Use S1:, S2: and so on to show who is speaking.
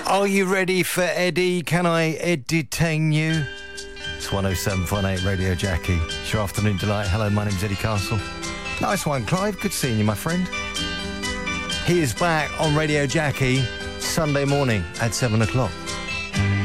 S1: Are you ready for Eddie? Can I entertain you? It's 107.8 Radio Jackie. It's your afternoon delight. Hello, my name's Eddie Castle. Nice one, Clive. Good seeing you, my friend. He is back on Radio Jackie Sunday morning at 7 o'clock.